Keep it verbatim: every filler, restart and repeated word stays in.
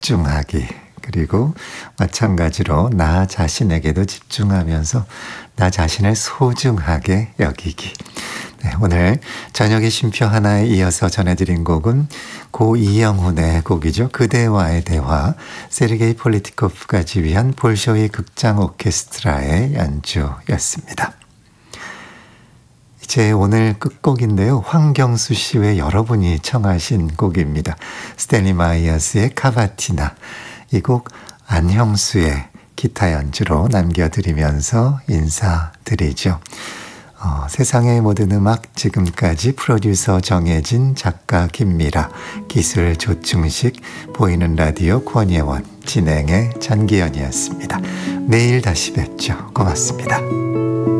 집중하기. 그리고 마찬가지로 나 자신에게도 집중하면서 나 자신을 소중하게 여기기. 네, 오늘 저녁의 쉼표 하나에 이어서 전해드린 곡은 고 이영훈의 곡이죠. 그대와의 대화, 세르게이 폴리티코프가 지휘한 볼쇼이 극장 오케스트라의 연주였습니다. 이제 오늘 끝곡인데요. 황경수 씨 외 여러분이 청하신 곡입니다. 스탠리 마이어스의 카바티나. 이 곡 안형수의 기타 연주로 남겨드리면서 인사드리죠. 어, 세상의 모든 음악 지금까지 프로듀서 정혜진, 작가 김미라, 기술 조충식, 보이는 라디오 권예원, 진행의 전기현이었습니다. 내일 다시 뵙죠. 고맙습니다.